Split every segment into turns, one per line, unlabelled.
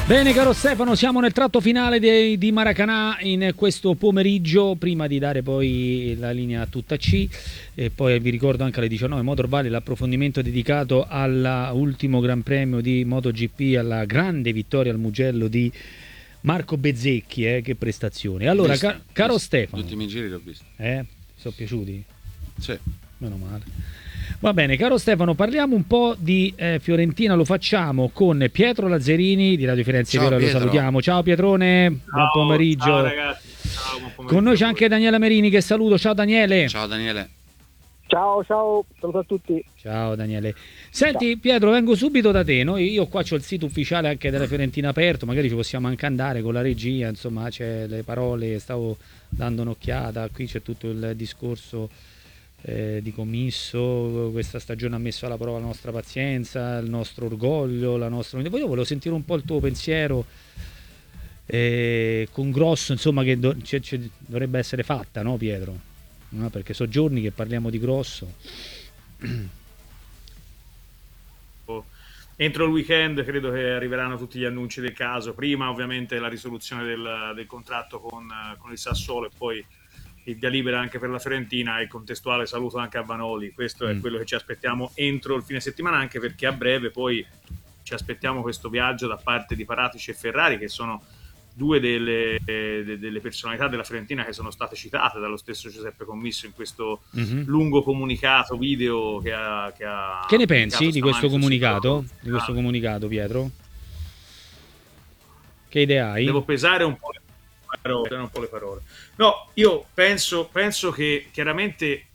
Bene caro Stefano, siamo nel tratto finale di Maracanã in questo pomeriggio, prima di dare poi la linea tutta C e poi vi ricordo anche alle 19 Motor Valley l'approfondimento dedicato all'ultimo Gran Premio di MotoGP, alla grande vittoria al Mugello di Marco Bezzecchi, che prestazione. Allora caro Stefano,
gli ultimi giri l'ho visto.
Ti sono piaciuti?
Sì.
Meno male. Va bene, caro Stefano, parliamo un po' di Fiorentina, lo facciamo con Pietro Lazzarini di Radio Firenze Viola, lo salutiamo. Ciao Pietrone, buon pomeriggio.
Ciao ragazzi, ciao, buon pomeriggio.
Con noi c'è anche Daniele Merini che saluto, ciao Daniele.
Ciao Daniele.
Ciao, saluto a tutti.
Ciao Daniele. Senti ciao. Pietro, vengo subito da te, io qua c'ho il sito ufficiale anche della Fiorentina aperto, magari ci possiamo anche andare con la regia, insomma c'è le parole, stavo dando un'occhiata, qui c'è tutto il discorso di Commisso, questa stagione ha messo alla prova la nostra pazienza, il nostro orgoglio, la nostra... Io volevo sentire un po' il tuo pensiero con Grosso, insomma, che dovrebbe essere fatta, no Pietro? No, perché sono giorni che parliamo di Grosso.
Entro il weekend credo che arriveranno tutti gli annunci del caso, prima ovviamente la risoluzione del contratto con il Sassuolo e poi il via libera anche per la Fiorentina e contestuale saluto anche a Vanoli. Questo è quello che ci aspettiamo entro il fine settimana, anche perché a breve poi ci aspettiamo questo viaggio da parte di Paratici e Ferrari, che sono due delle personalità della Fiorentina che sono state citate dallo stesso Giuseppe Commisso in questo lungo comunicato video che ha
che ne pensi di questo comunicato? Di questo comunicato, Pietro? Che idea hai?
Devo pesare un po' le parole. No, io penso che chiaramente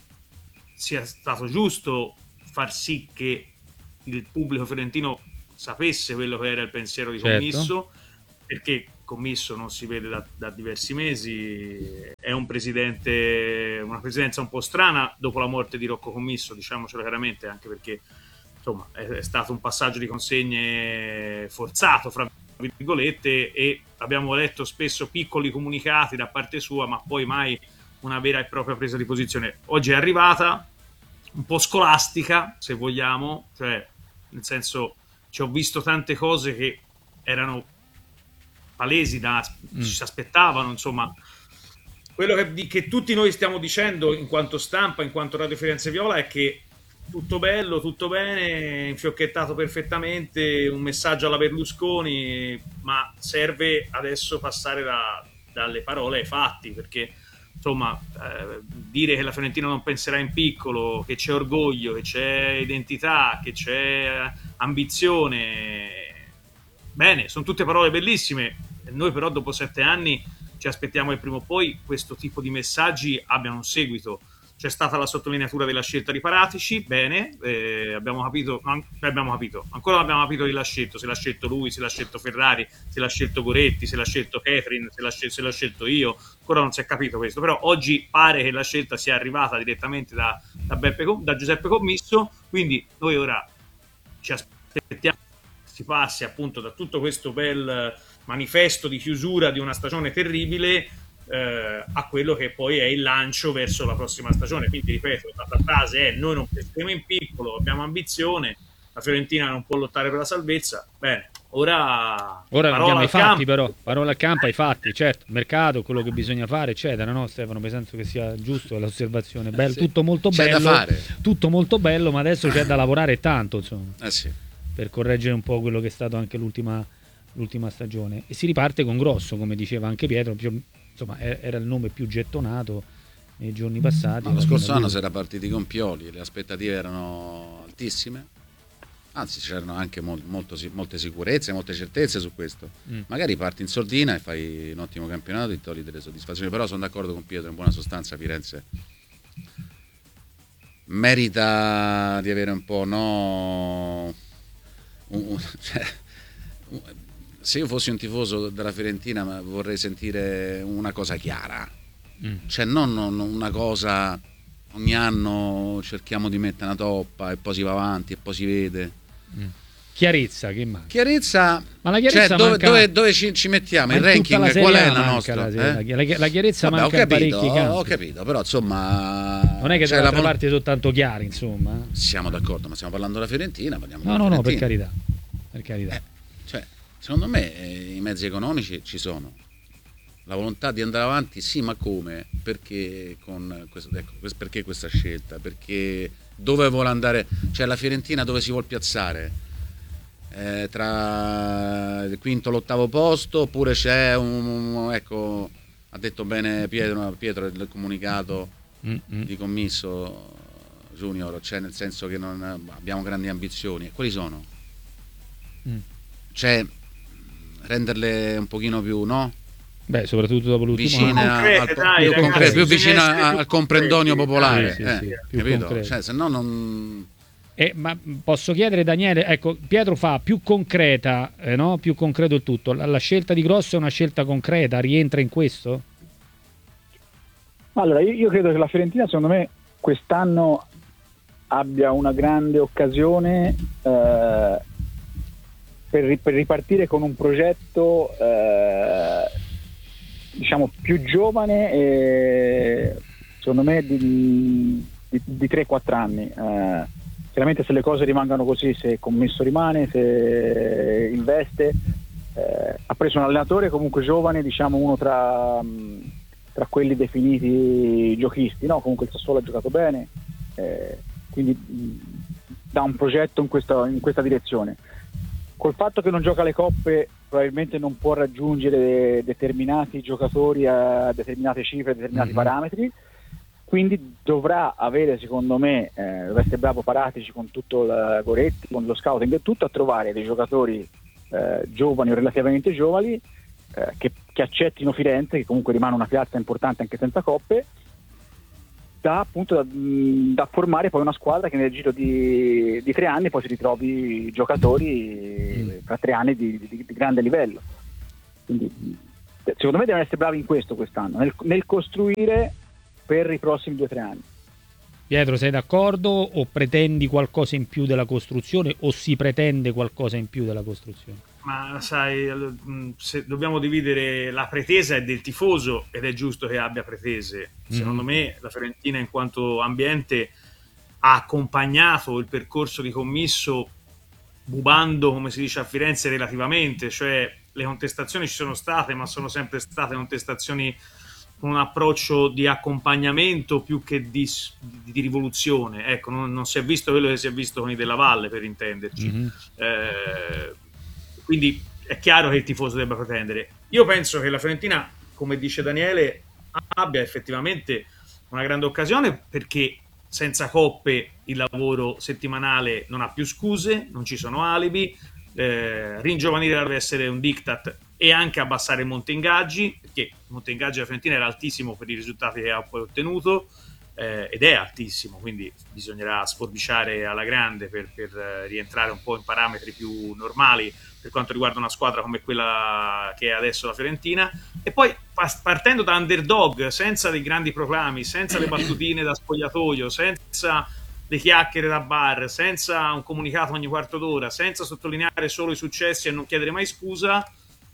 sia stato giusto far sì che il pubblico fiorentino sapesse quello che era il pensiero di Commisso, perché Commisso non si vede da diversi mesi, è un presidente, una presidenza un po' strana dopo la morte di Rocco Commisso, diciamocelo chiaramente, anche perché insomma è stato un passaggio di consegne forzato, fra virgolette, e abbiamo letto spesso piccoli comunicati da parte sua, ma poi mai una vera e propria presa di posizione. Oggi è arrivata un po' scolastica, se vogliamo, cioè nel senso, ci ho visto tante cose che erano palesi, ci si aspettavano, insomma. Quello che tutti noi stiamo dicendo in quanto stampa, in quanto Radio Firenze Viola, è che tutto bello, tutto bene, infiocchettato perfettamente, un messaggio alla Berlusconi, ma serve adesso passare dalle parole ai fatti, perché insomma dire che la Fiorentina non penserà in piccolo, che c'è orgoglio, che c'è identità, che c'è ambizione, bene, sono tutte parole bellissime. Noi però dopo 7 anni ci aspettiamo che prima o poi questo tipo di messaggi abbiano un seguito. C'è stata la sottolineatura della scelta di Paratici, bene, abbiamo capito, ancora non abbiamo capito chi l'ha scelto, se l'ha scelto lui, se l'ha scelto Ferrari, se l'ha scelto Goretti, se l'ha scelto Catherine, se l'ha scelto io, ancora non si è capito questo, però oggi pare che la scelta sia arrivata direttamente da Giuseppe Commisso, quindi noi ora ci aspettiamo che si passi appunto da tutto questo bel manifesto di chiusura di una stagione terribile a quello che poi è il lancio verso la prossima stagione. Quindi ripeto, la frase è: noi non pensiamo in piccolo, abbiamo ambizione, la Fiorentina non può lottare per la salvezza. Bene, ora
andiamo ai fatti, però parola al campo, ai fatti, certo, mercato, quello che bisogna fare eccetera, no Stefano? Penso che sia giusto l'osservazione, bello, sì. Tutto molto bello,
da fare.
Tutto molto bello, ma adesso c'è da lavorare tanto, insomma,
sì.
Per correggere un po' quello che è stato anche l'ultima stagione, e si riparte con Grosso, come diceva anche Pietro, insomma era il nome più gettonato nei giorni passati.
Ma lo scorso anno si era partiti con Pioli, le aspettative erano altissime, anzi c'erano anche molte sicurezze, molte certezze su questo. Magari parti in sordina e fai un ottimo campionato e togli delle soddisfazioni, però sono d'accordo con Pietro, in buona sostanza Firenze merita di avere un po', se io fossi un tifoso della Fiorentina vorrei sentire una cosa chiara, cioè non una cosa ogni anno cerchiamo di mettere una toppa e poi si va avanti e poi si vede.
Chiarezza, che manca?
Chiarezza,
ma la chiarezza
cioè, dove ci mettiamo? Il ranking qual è la nostra?
La chiarezza manca in parecchi campi.
Ho capito, però insomma
non è che dall'altra parte sono tanto chiari, insomma.
Siamo d'accordo, ma stiamo parlando della Fiorentina,
no, per carità.
Cioè, Secondo me i mezzi economici ci sono. La volontà di andare avanti, sì, ma come? Perché perché questa scelta? Perché dove vuole andare? Cioè la Fiorentina dove si vuole piazzare? Tra il quinto e l'ottavo posto, oppure c'è ecco, ha detto bene Pietro nel comunicato di commisso Junior, cioè nel senso che non abbiamo grandi ambizioni. Quali sono? Cioè renderle un pochino più, no?
Beh, soprattutto dopo l'ultimo
più vicina al comprendonio popolare, capito?
Concrete.
Cioè, se no non...
ma posso chiedere, Daniele, ecco, Pietro fa più concreta, no? Più concreto il tutto. La scelta di Grosso è una scelta concreta, rientra in questo?
Allora, io credo che la Fiorentina, secondo me, quest'anno abbia una grande occasione per ripartire con un progetto diciamo più giovane e secondo me di 3-4 anni. Chiaramente se le cose rimangono così, se Commisso rimane, se investe, ha preso un allenatore comunque giovane, diciamo uno tra quelli definiti giochisti, no? Comunque il Sassuolo ha giocato bene, quindi dà un progetto in questa direzione. Col fatto che non gioca le coppe probabilmente non può raggiungere determinati giocatori a determinate cifre, determinati parametri, quindi dovrà avere, secondo me, dovrà essere bravo Paratici con tutto il Goretti, con lo scouting e tutto, a trovare dei giocatori giovani o relativamente giovani che accettino Firenze, che comunque rimane una piazza importante anche senza coppe, da formare poi una squadra che nel giro di 3 anni poi si ritrovi giocatori tra 3 anni di grande livello. Quindi secondo me devono essere bravi in questo quest'anno, nel costruire per i prossimi 2-3 anni.
Pietro, sei d'accordo o pretendi qualcosa in più della costruzione o si pretende qualcosa in più della costruzione?
Ma sai, se dobbiamo dividere, la pretesa è del tifoso ed è giusto che abbia pretese. Secondo me la Fiorentina in quanto ambiente ha accompagnato il percorso di Commisso bubando, come si dice a Firenze, relativamente, cioè le contestazioni ci sono state, ma sono sempre state contestazioni con un approccio di accompagnamento più che di rivoluzione. Ecco, non si è visto quello che si è visto con i Della Valle, per intenderci. Quindi è chiaro che il tifoso debba pretendere. Io penso che la Fiorentina, come dice Daniele, abbia effettivamente una grande occasione, perché senza coppe il lavoro settimanale non ha più scuse, non ci sono alibi, ringiovanire deve essere un diktat e anche abbassare il monte ingaggi, perché il monte ingaggi della Fiorentina era altissimo per i risultati che ha poi ottenuto, ed è altissimo, quindi bisognerà sforbiciare alla grande per rientrare un po' in parametri più normali per quanto riguarda una squadra come quella che è adesso la Fiorentina. E poi partendo da underdog, senza dei grandi proclami, senza le battutine da spogliatoio, senza le chiacchiere da bar, senza un comunicato ogni quarto d'ora, senza sottolineare solo i successi e non chiedere mai scusa,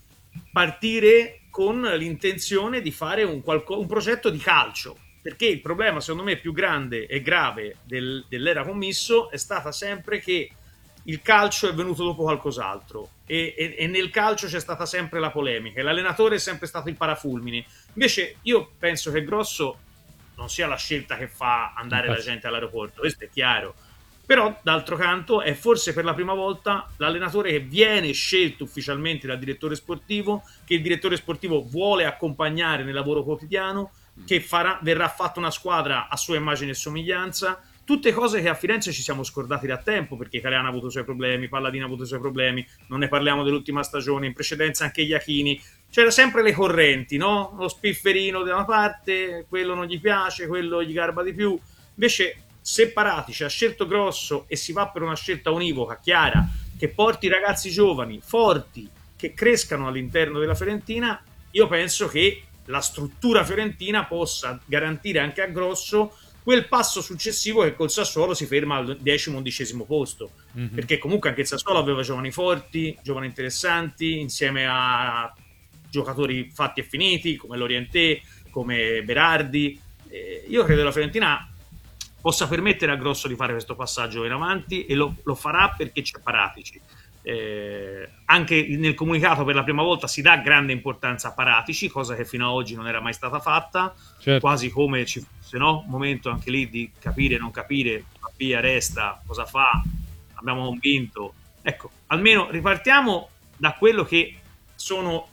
partire con l'intenzione di fare un progetto di calcio, perché il problema secondo me più grande e grave dell'era Commisso è stata sempre che il calcio è venuto dopo qualcos'altro e nel calcio c'è stata sempre la polemica e l'allenatore è sempre stato il parafulmine. Invece io penso che Grosso non sia la scelta che fa andare la gente all'aeroporto, questo è chiaro, però d'altro canto è forse per la prima volta l'allenatore che viene scelto ufficialmente dal direttore sportivo, che il direttore sportivo vuole accompagnare nel lavoro quotidiano, che verrà fatta una squadra a sua immagine e somiglianza. Tutte cose che a Firenze ci siamo scordati da tempo, perché Caleano ha avuto i suoi problemi, Palladino ha avuto i suoi problemi, non ne parliamo dell'ultima stagione, in precedenza anche Iachini, c'era sempre le correnti, no? Lo spifferino da una parte, quello non gli piace, quello gli garba di più. Invece se Paratici ha scelto Grosso e si va per una scelta univoca, chiara, che porti i ragazzi giovani, forti, che crescano all'interno della Fiorentina, io penso che la struttura fiorentina possa garantire anche a Grosso quel passo successivo che col Sassuolo si ferma al 10-11 posto, perché comunque anche il Sassuolo aveva giovani forti, giovani interessanti, insieme a giocatori fatti e finiti come Lorientè, come Berardi. Io credo che la Fiorentina possa permettere a Grosso di fare questo passaggio in avanti e lo farà perché c'è Paratici. Anche nel comunicato per la prima volta si dà grande importanza a Paratici, cosa che fino ad oggi non era mai stata fatta,
Certo.
quasi come ci fosse un momento anche lì di capire, non capire, va via, resta, cosa fa, abbiamo convinto. Ecco, almeno ripartiamo da quello che sono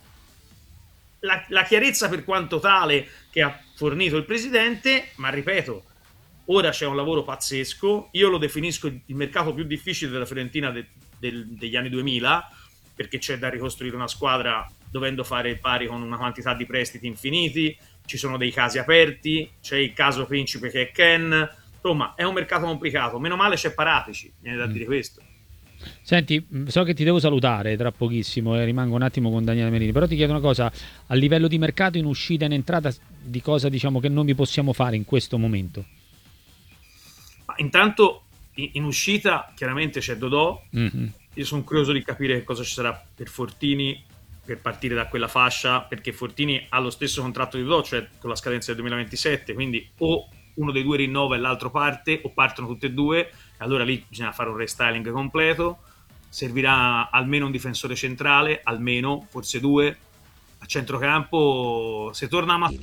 la chiarezza per quanto tale che ha fornito il presidente, ma ripeto, ora c'è un lavoro pazzesco, io lo definisco il mercato più difficile della Fiorentina degli anni 2000, perché c'è da ricostruire una squadra dovendo fare il pari con una quantità di prestiti infiniti, ci sono dei casi aperti, c'è il caso Principe che è Ken, insomma è un mercato complicato, meno male c'è Paratici, viene da dire questo.
Senti, so che ti devo salutare tra pochissimo e rimango un attimo con Daniele Merini, però ti chiedo una cosa, a livello di mercato in uscita e in entrata, di cosa diciamo che non vi possiamo fare in questo momento?
Ma intanto in uscita chiaramente c'è Dodò, io sono curioso di capire che cosa ci sarà per Fortini per partire da quella fascia, perché Fortini ha lo stesso contratto di Dodò, cioè con la scadenza del 2027, quindi o uno dei due rinnova e l'altro parte, o partono tutti e due, allora lì bisogna fare un restyling completo, servirà almeno un difensore centrale, almeno, forse due, a centrocampo se torna a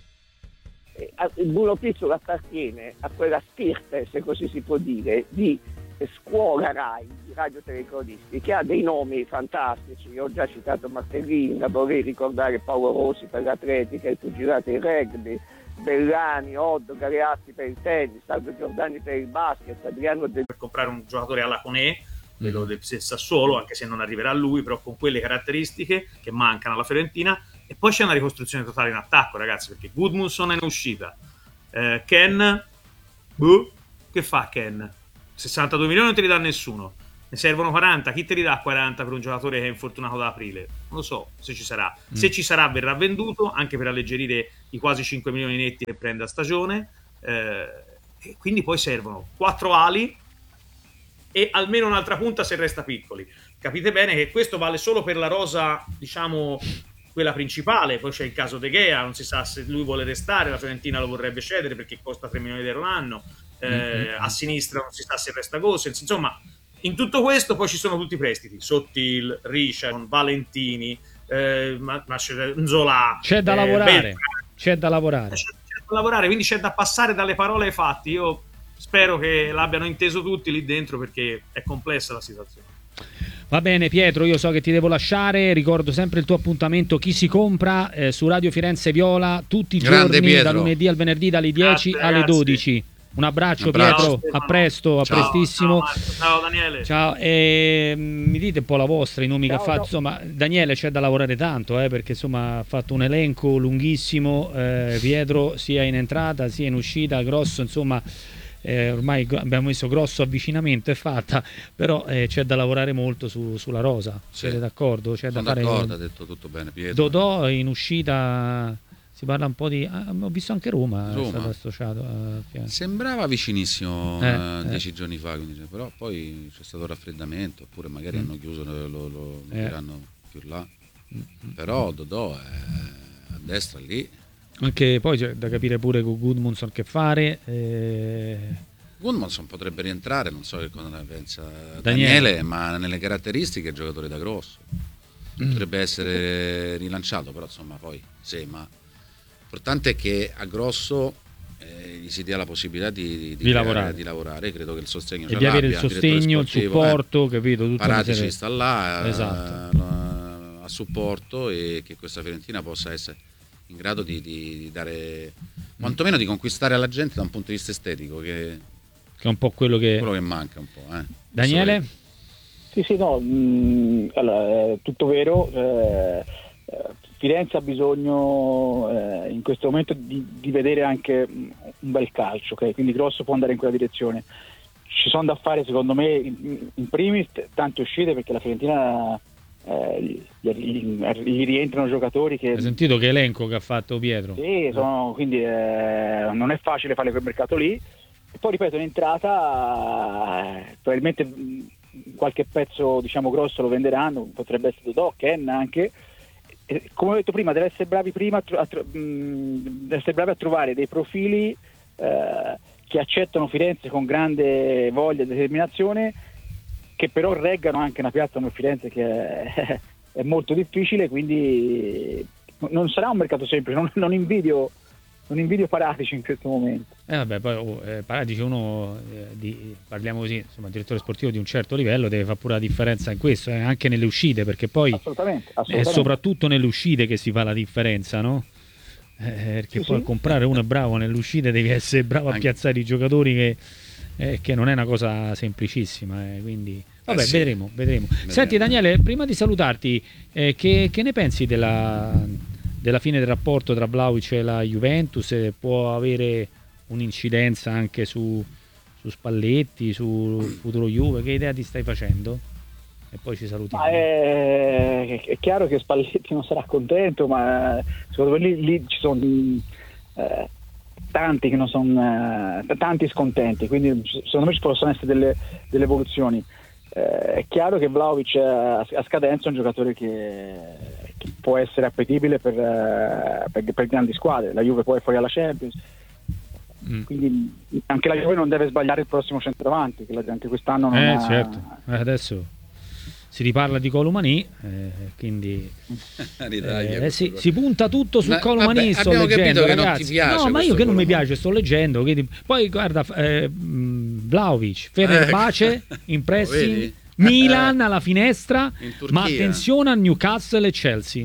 il Bruno Pizzolo appartiene a quella stirpe, se così si può dire, di scuola Rai, di radiotelecronisti, che ha dei nomi fantastici. Io ho già citato Martellini, vorrei ricordare Paolo Rossi per l'atletica, il pugilato e il rugby, Bellani, Oddo, Galeazzi per il tennis, Salvo Giordani per il basket, Adriano
per comprare un giocatore alla Conè, quello del Sassuolo, anche se non arriverà a lui, però con quelle caratteristiche che mancano alla Fiorentina. E poi c'è una ricostruzione totale in attacco, ragazzi, perché Gudmundsson è in uscita, Ken, che fa Ken? 62 milioni non te li dà nessuno, ne servono 40, chi te li dà 40 per un giocatore che è infortunato da aprile? Non lo so se ci sarà, se ci sarà verrà venduto anche per alleggerire i quasi 5 milioni netti che prende a stagione, e quindi poi servono 4 ali e almeno un'altra punta se resta piccoli. Capite bene che questo vale solo per la rosa, diciamo quella principale, poi c'è il caso De Gea, non si sa se lui vuole restare, la Fiorentina lo vorrebbe cedere perché costa 3 milioni di euro l'anno, a sinistra non si sa se resta Gosens, insomma in tutto questo poi ci sono tutti i prestiti, Sottil, Richard, Valentini, Nzola,
c'è da lavorare, c'è da lavorare,
quindi c'è da passare dalle parole ai fatti. Io spero che l'abbiano inteso tutti lì dentro, perché è complessa la situazione.
Va bene Pietro, io so che ti devo lasciare, ricordo sempre il tuo appuntamento Chi si compra su Radio Firenze Viola tutti i giorni, Pietro, da lunedì al venerdì dalle 10 alle 12. Un abbraccio Pietro, a presto, a prestissimo.
Ciao Daniele.
Ciao, mi dite un po' la vostra, i nomi che ha fatto. Insomma, Daniele c'è da lavorare tanto, perché insomma ha fatto un elenco lunghissimo, Pietro sia in entrata sia in uscita, grosso, insomma ormai abbiamo visto grosso avvicinamento è fatta, però c'è da lavorare molto sulla rosa. Siete d'accordo? C'è da fare.
D'accordo, ha detto tutto bene Pietro.
Dodò in uscita. Si parla un po' di... ho visto anche Roma. È stato associato
sembrava vicinissimo 10 giorni fa, quindi, però poi c'è stato raffreddamento, oppure magari hanno chiuso, lo diranno più là, però Dodò è a destra lì.
Anche poi c'è da capire pure con Gudmundsson che fare.
Gudmundsson potrebbe rientrare, non so che cosa ne pensa Daniele, ma nelle caratteristiche è giocatore da grosso, potrebbe essere rilanciato, però insomma poi ma l'importante è che a grosso gli si dia la possibilità di lavorare. Credo che il sostegno
e di avere il sostegno, il supporto, capito?
Paratici sta là,
esatto,
a supporto, e che questa Fiorentina possa essere in grado di dare, quantomeno di conquistare alla gente da un punto di vista estetico, che
è un po' quello che
manca un po'.
Daniele?
Sì, no, allora, tutto vero. Firenze ha bisogno in questo momento di vedere anche un bel calcio, okay? Quindi Grosso può andare in quella direzione. Ci sono da fare secondo me in primis tante uscite, perché la Fiorentina gli rientrano giocatori che...
Hai sentito che elenco che ha fatto Pietro?
Sì, quindi non è facile fare quel mercato lì. E poi ripeto, in entrata probabilmente qualche pezzo diciamo grosso lo venderanno, potrebbe essere Dodò, Ken anche. Come ho detto prima, deve essere bravi a trovare dei profili che accettano Firenze con grande voglia e determinazione, che però reggano anche una piazza come Firenze che è molto difficile, quindi non sarà un mercato semplice, non invidio Paratici in questo momento.
Vabbè, poi Paratici uno parliamo così, insomma, direttore sportivo di un certo livello deve fare pure la differenza in questo, anche nelle uscite, perché poi
assolutamente.
è soprattutto nelle uscite che si fa la differenza, no? Perché poi comprare uno è bravo nelle uscite, devi essere bravo a piazzare i giocatori che non è una cosa semplicissima, quindi vabbè, vedremo. Senti Daniele, prima di salutarti, che ne pensi della fine del rapporto tra Vlahovic e la Juventus? Può avere un'incidenza anche su Spalletti, sul futuro Juve? Che idea ti stai facendo? E poi ci salutiamo.
È chiaro che Spalletti non sarà contento, ma secondo me lì ci sono tanti che non sono tanti scontenti, quindi secondo me ci possono essere delle evoluzioni. È chiaro che Vlahovic a scadenza è un giocatore che può essere appetibile per grandi squadre. La Juve poi è fuori alla Champions, quindi anche la Juve non deve sbagliare il prossimo centravanti, che anche quest'anno non ha...
certo. Adesso si riparla di Colomani, quindi si punta tutto su Colomani. Sto leggendo, ragazzi. Ma io che non mi piace, sto leggendo. Poi guarda, Vlahovic, Fenerbahce in pressing, Milan alla finestra, ma attenzione a Newcastle e Chelsea.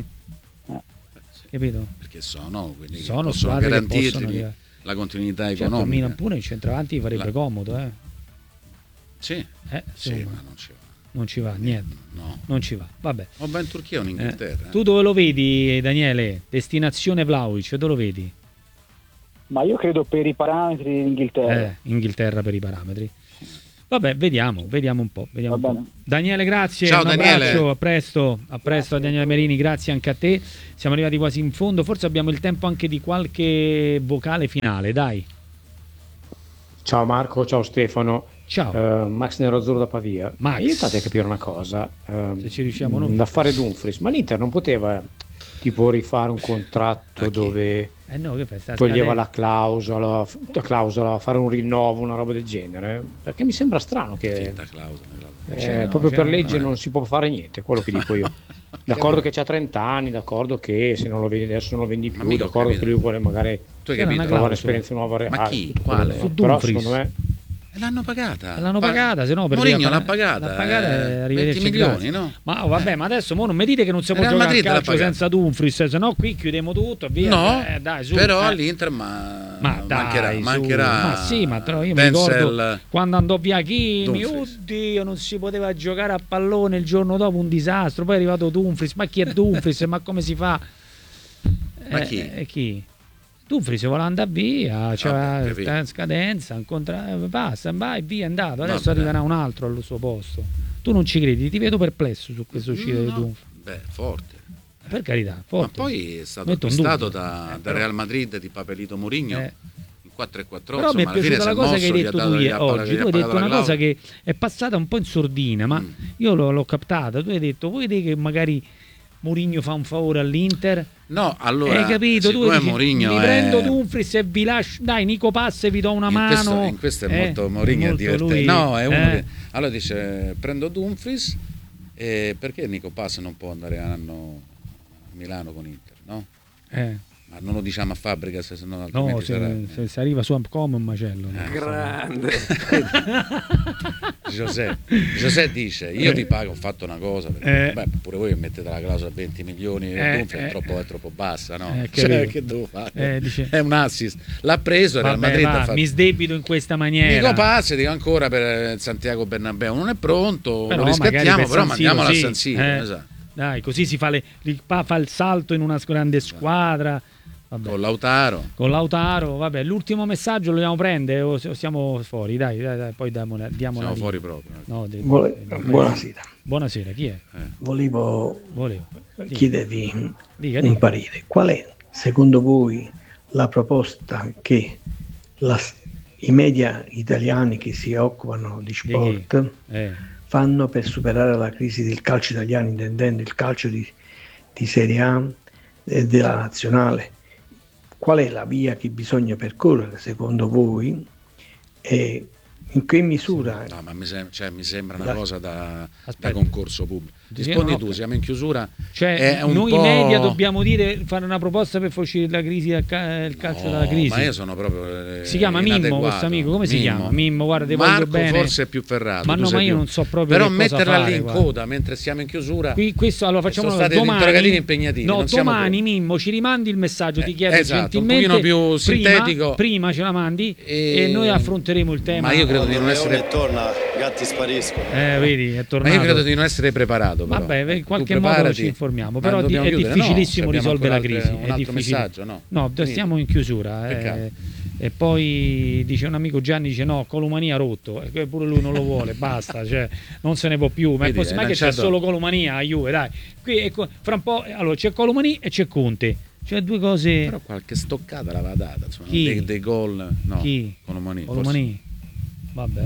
Capito?
Perché sono quelli
sono
che possono garantirgli la continuità economica.
Certo, Milan pure il centravanti farebbe comodo,
Sì, ma non ci va.
Non ci va niente, non ci va, vabbè.
Va in Turchia o in Inghilterra.
Tu dove lo vedi, Daniele? Destinazione Vlahovic, dove lo vedi?
Ma io credo per i parametri Inghilterra.
Inghilterra per i parametri. Vabbè, vediamo un po'. Daniele, grazie.
Ciao,
un
Daniele.
abbraccio, a presto a Daniele Merini, grazie anche a te. Siamo arrivati quasi in fondo, forse abbiamo il tempo anche di qualche vocale finale, dai.
Ciao Marco, ciao Stefano.
Ciao.
Max Nerazzurro da Pavia.
Max.
Io state a capire una cosa.
Se ci riusciamo noi.
Da fare Dumfries, ma l'Inter non poteva tipo rifare un contratto dove toglieva la clausola, fare un rinnovo, una roba del genere? Perché mi sembra strano che proprio per legge non si può fare niente, quello che dico io. D'accordo che c'ha 30 anni, d'accordo che se non lo vedi adesso non lo vendi più, d'accordo che lui vuole magari provare esperienze nuove.
Ma chi? Quale?
Però secondo me
l'hanno pagata,
se no
Mourinho l'ha pagata, 20 milioni, no?
Ma vabbè, ma adesso non mi dite che non si può giocare a calcio senza Dumfries, se no qui chiudiamo tutto, via.
No,
dai, su,
però all'Inter mancherà.
Ma sì, ma io mi ricordo quando andò via Kimi, oddio, non si poteva giocare a pallone, il giorno dopo un disastro, poi è arrivato Dumfries, ma chi è Dumfries? Ma come si fa?
Ma chi?
Dumfries vuole andare via, c'è scadenza, basta, vai via, è andato, adesso arriverà un altro al suo posto. Tu non ci credi, ti vedo perplesso su questa uscita di Dumfries.
Forte.
Per carità, forte.
Ma poi è stato acquistato da Real Madrid di Papelito Mourinho in 4-4.
Però mi è piaciuta la cosa che hai detto tu oggi. Tu hai detto una cosa che è passata un po' in sordina, ma io l'ho captata. Tu hai detto, vuoi dire che magari Mourinho fa un favore all'Inter?
No, allora
hai capito? Tu dici,
Mourinho
mi prendo Dumfries e vi lascio, dai, Nico Passe vi do una mano.
In questo è molto Mourinho, è divertente. No, è uno che allora dice prendo Dumfries perché Nico Passe non può andare un anno a Milano con Inter, no? Ma non lo diciamo a fabbrica, se no altrimenti
se arriva su come un macello.
Grande.
José dice io vi pago, ho fatto una cosa perché, pure voi mettete la clausola a 20 milioni è troppo bassa, no? Che devo fare? È un assist, l'ha preso Real Madrid,
mi sdebito in questa maniera.
Dico passe, dico ancora per Santiago Bernabéu non è pronto, lo riscattiamo, però mandiamolo a San Siro, esatto.
Dai, così si fa il salto in una grande squadra. Vabbè.
Con Lautaro, vabbè, l'ultimo messaggio lo dobbiamo prendere o siamo fuori? Dai, poi diamo siamo fuori proprio.
No, buonasera.
Buonasera, chi è?
Volevo chiedervi un parere. Qual è, secondo voi, la proposta che i media italiani che si occupano di sport fanno per superare la crisi del calcio italiano, intendendo il calcio di Serie A e della nazionale? Qual è la via che bisogna percorrere secondo voi? E In che misura?
No, ma mi sembra una cosa da concorso pubblico. Rispondi tu, siamo in chiusura.
Cioè, noi media dobbiamo fare una proposta per far uscire la crisi, il calcio dalla crisi.
Ma io sono proprio
si chiama Mimmo questo amico, come si chiama? Mimmo, guarda, ti voglio bene.
Forse è più ferrato.
Ma no, ma io non so proprio.
Però metterla lì in coda mentre siamo in chiusura.
Questo allora facciamo
sono stati interrogativi impegnativi.
No, domani Mimmo ci rimandi il messaggio, ti chiedo gentilmente.
Un pochino più sintetico.
Prima ce la mandi e noi affronteremo il tema.
Ma io credo di non essere.
Torna, gatti spariscono.
Vedi, è tornato.
Ma io credo di non essere preparato. Però.
Vabbè, in qualche modo ci informiamo. Però è difficilissimo risolvere la crisi.
Un altro messaggio,
no, stiamo in chiusura. E poi dice un amico Gianni, dice no, Colomania rotto, e pure lui non lo vuole, basta, cioè non se ne può più. Ma è possibile che c'è solo Colomania a Juve, dai. Qui fra un po', allora c'è Colomania e c'è Conte. Cioè due cose.
Però qualche stoccata l'aveva data, insomma, dei gol. No,
chi?
Colomani.
Vabbè.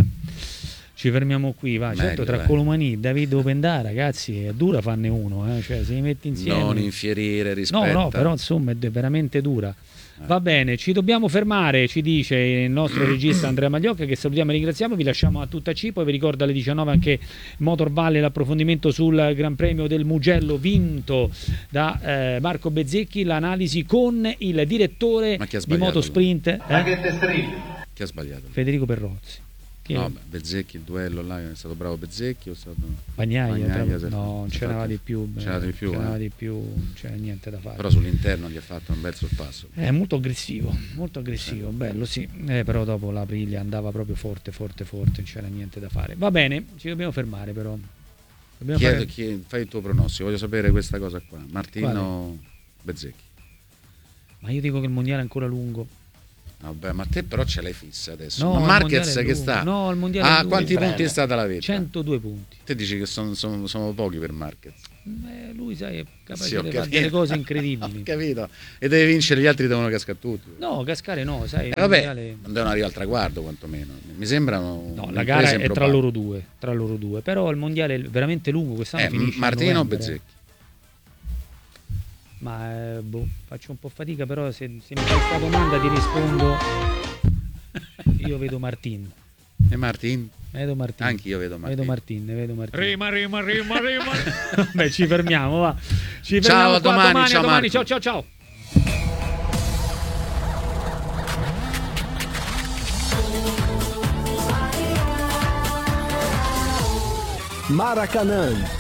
Ci fermiamo qui, va. Certo, tra Colomani e Davide Opendà, ragazzi, è dura farne uno, cioè se li metti insieme.
Non infierire rispetto.
No, però insomma è veramente dura. Va bene, ci dobbiamo fermare, ci dice il nostro regista Andrea Magliocca, che salutiamo e ringraziamo. Vi lasciamo a tutta C, poi vi ricordo alle 19 anche Motor Valle, l'approfondimento sul Gran Premio del Mugello vinto da Marco Bezzecchi, l'analisi con il direttore di Motosprint.
Chi ha sbagliato?
Federico Perrozzi.
No, Bezzecchi, il duello là, è stato bravo Bezzecchi o è stato
Bagnaia no, non c'era di più,
di
più, c'era niente da fare.
Però sull'interno gli ha fatto un bel sorpasso.
È molto aggressivo, bello sì, però dopo la Aprilia andava proprio forte, non c'era niente da fare. Va bene, ci dobbiamo fermare però.
Fai il tuo pronostico, voglio sapere questa cosa qua. Martino Bezzecchi.
Ma io dico che il mondiale è ancora lungo.
Vabbè, ma te però ce l'hai fissa adesso.
No,
ma Marquez che sta?
No, il mondiale
quanti punti è stata la vetta?
102 punti.
Te dici che sono pochi per Marquez.
Lui sai è capace di fare delle cose incredibili.
Ho capito. E deve vincere, gli altri devono cascare tutti.
No, cascare no, sai.
Vabbè, mondiale... non devono arrivare al traguardo quantomeno. Mi sembrano.
No, la gara è tra loro due. Però il mondiale è veramente lungo, quest'anno finisce
Martino o Bezzecchi?
Ma faccio un po' fatica, però se mi fai questa domanda ti rispondo. Io vedo Martin.
E Martin?
Vedo Martin.
Anch'io vedo Martin.
Vedo Martin.
Rima.
Beh, ci fermiamo, va.
Ciao, a domani.
Ciao.
Maracanã.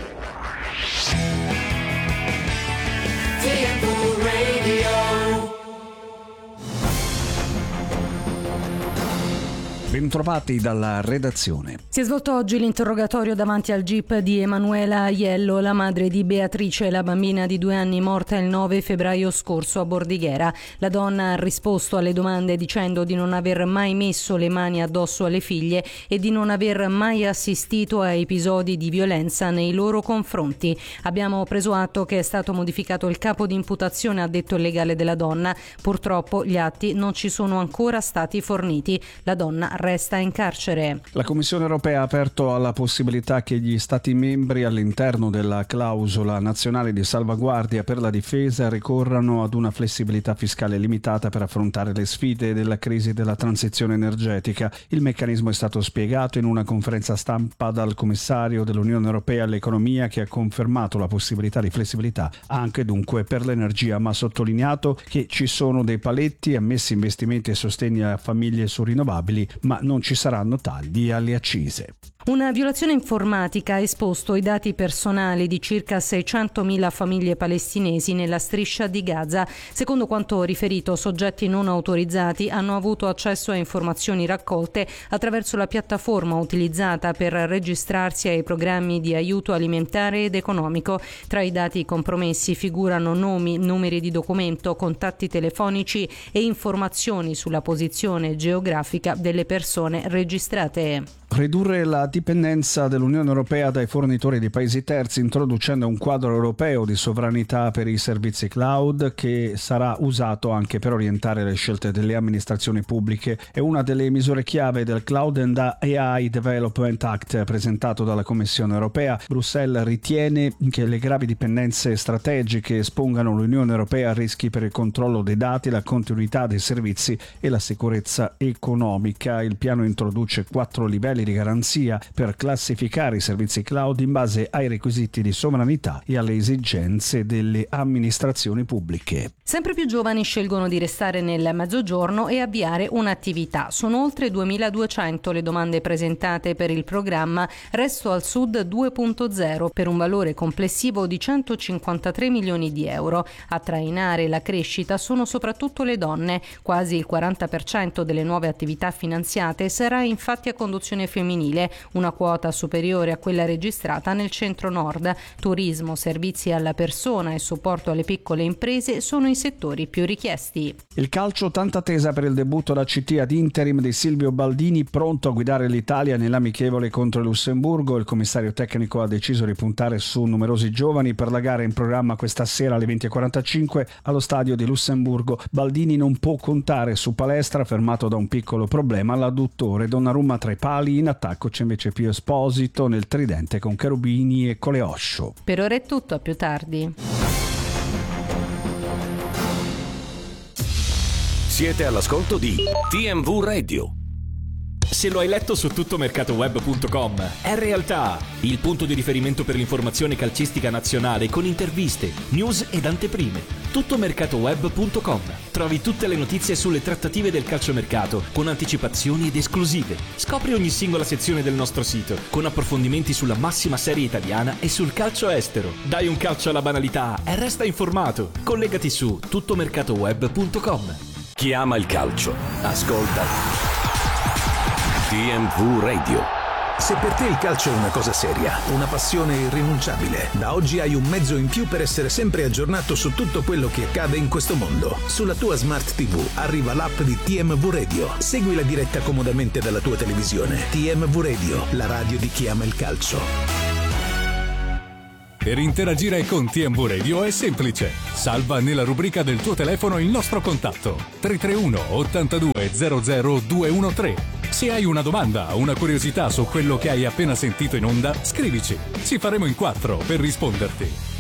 Bentrovati dalla redazione.
Si è svolto oggi l'interrogatorio davanti al GIP di Emanuela Aiello, la madre di Beatrice, la bambina di 2 anni morta il 9 febbraio scorso a Bordighera. La donna ha risposto alle domande dicendo di non aver mai messo le mani addosso alle figlie e di non aver mai assistito a episodi di violenza nei loro confronti. Abbiamo preso atto che è stato modificato il capo di imputazione, ha detto il legale della donna. Purtroppo gli atti non ci sono ancora stati forniti. La donna resta in carcere.
La Commissione europea ha aperto alla possibilità che gli Stati membri all'interno della clausola nazionale di salvaguardia per la difesa ricorrano ad una flessibilità fiscale limitata per affrontare le sfide della crisi della transizione energetica. Il meccanismo è stato spiegato in una conferenza stampa dal commissario dell'Unione Europea all'economia, che ha confermato la possibilità di flessibilità anche dunque per l'energia, ma ha sottolineato che ci sono dei paletti, ammessi investimenti e sostegni a famiglie su rinnovabili, ma non ci saranno tagli alle accise.
Una violazione informatica ha esposto i dati personali di circa 600.000 famiglie palestinesi nella striscia di Gaza. Secondo quanto riferito, soggetti non autorizzati hanno avuto accesso a informazioni raccolte attraverso la piattaforma utilizzata per registrarsi ai programmi di aiuto alimentare ed economico. Tra i dati compromessi figurano nomi, numeri di documento, contatti telefonici e informazioni sulla posizione geografica delle persone registrate.
Ridurre la dipendenza dell'Unione Europea dai fornitori di paesi terzi, introducendo un quadro europeo di sovranità per i servizi cloud che sarà usato anche per orientare le scelte delle amministrazioni pubbliche. È una delle misure chiave del Cloud and AI Development Act presentato dalla Commissione europea. Bruxelles ritiene che le gravi dipendenze strategiche espongano l'Unione Europea a rischi per il controllo dei dati, la continuità dei servizi e la sicurezza economica. Il piano introduce 4 livelli di garanzia per classificare i servizi cloud in base ai requisiti di sovranità e alle esigenze delle amministrazioni pubbliche.
Sempre più giovani scelgono di restare nel Mezzogiorno e avviare un'attività. Sono oltre 2.200 le domande presentate per il programma Resto al Sud 2.0 per un valore complessivo di 153 milioni di euro. A trainare la crescita sono soprattutto le donne. Quasi il 40% delle nuove attività finanziate sarà infatti a conduzione femminile, una quota superiore a quella registrata nel centro-nord. Turismo, servizi alla persona e supporto alle piccole imprese sono i settori più richiesti.
Il calcio, tanta attesa per il debutto da CT ad interim di Silvio Baldini, pronto a guidare l'Italia nell'amichevole contro il Lussemburgo. Il commissario tecnico ha deciso di puntare su numerosi giovani per la gara in programma questa sera alle 20.45 allo stadio di Lussemburgo. Baldini non può contare su Palestra, fermato da un piccolo problema all'adduttore. Donnarumma tra i pali, in attacco c'è invece Pio Esposito nel tridente con Cherubini e Coleoscio.
Per ora è tutto, a più tardi.
Siete all'ascolto di TMV Radio.
Se lo hai letto su tuttomercatoweb.com, è realtà, il punto di riferimento per l'informazione calcistica nazionale con interviste, news ed anteprime. Tuttomercatoweb.com. Trovi tutte le notizie sulle trattative del calciomercato con anticipazioni ed esclusive. Scopri ogni singola sezione del nostro sito con approfondimenti sulla massima serie italiana e sul calcio estero. Dai un calcio alla banalità e resta informato. Collegati su tuttomercatoweb.com.
Chi ama il calcio, ascolta TMV Radio.
Se per te il calcio è una cosa seria, una passione irrinunciabile, da oggi hai un mezzo in più per essere sempre aggiornato su tutto quello che accade in questo mondo. Sulla tua Smart TV arriva l'app di TMV Radio. Segui la diretta comodamente dalla tua televisione. TMV Radio, la radio di chi ama il calcio.
Per interagire con TMV Radio è semplice. Salva nella rubrica del tuo telefono il nostro contatto 331 82 00 213. Se hai una domanda o una curiosità su quello che hai appena sentito in onda, scrivici. Ci faremo in 4 per risponderti.